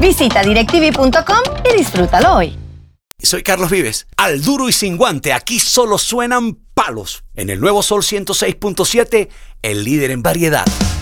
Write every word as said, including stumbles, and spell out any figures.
Visita directv punto com y disfrútalo hoy. Soy Carlos Vives. Al duro y sin guante, aquí solo suenan palos. En el nuevo Sol ciento seis punto siete, el líder en variedad.